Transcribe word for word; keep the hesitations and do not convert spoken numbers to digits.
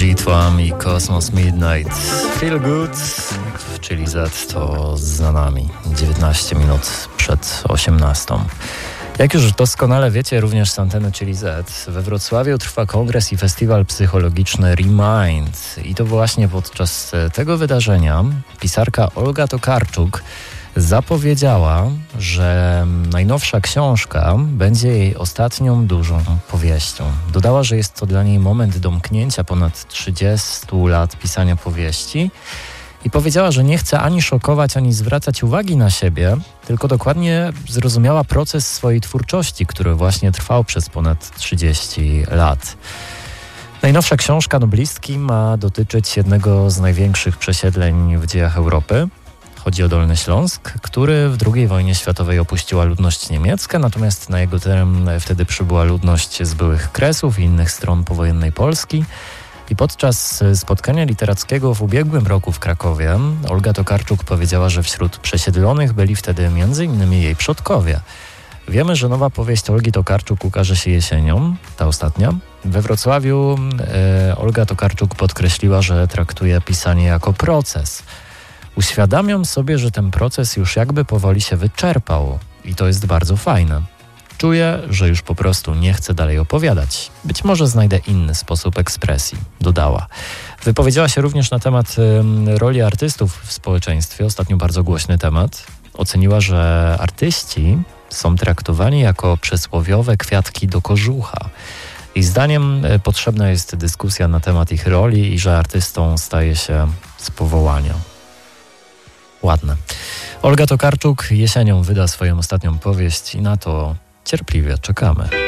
G-Twan i Cosmos Midnight. Feel Good, czyli Z to za nami. dziewiętnaście minut przed osiemnastą. Jak już doskonale wiecie, również z anteny, czyli Z, we Wrocławiu trwa kongres i festiwal psychologiczny Remind. I to właśnie podczas tego wydarzenia pisarka Olga Tokarczuk zapowiedziała, że najnowsza książka będzie jej ostatnią dużą powieścią. Dodała, że jest to dla niej moment domknięcia ponad trzydziestu lat pisania powieści i powiedziała, że nie chce ani szokować, ani zwracać uwagi na siebie, tylko dokładnie zrozumiała proces swojej twórczości, który właśnie trwał przez ponad trzydzieści lat. Najnowsza książka noblistki ma dotyczyć jednego z największych przesiedleń w dziejach Europy. Chodzi o Dolny Śląsk, który w drugiej wojnie światowej opuściła ludność niemiecka, natomiast na jego teren wtedy przybyła ludność z byłych Kresów i innych stron powojennej Polski. I podczas spotkania literackiego w ubiegłym roku w Krakowie Olga Tokarczuk powiedziała, że wśród przesiedlonych byli wtedy między innymi jej przodkowie. Wiemy, że nowa powieść Olgi Tokarczuk ukaże się jesienią, ta ostatnia. We Wrocławiu e, Olga Tokarczuk podkreśliła, że traktuje pisanie jako proces. Uświadamiam sobie, że ten proces już jakby powoli się wyczerpał i to jest bardzo fajne. Czuję, że już po prostu nie chcę dalej opowiadać. Być może znajdę inny sposób ekspresji, dodała. Wypowiedziała się również na temat y, roli artystów w społeczeństwie, ostatnio bardzo głośny temat. Oceniła, że artyści są traktowani jako przysłowiowe kwiatki do kożucha. I zdaniem y, potrzebna jest dyskusja na temat ich roli i że artystą staje się z powołania. Ładne. Olga Tokarczuk jesienią wyda swoją ostatnią powieść i na to cierpliwie czekamy.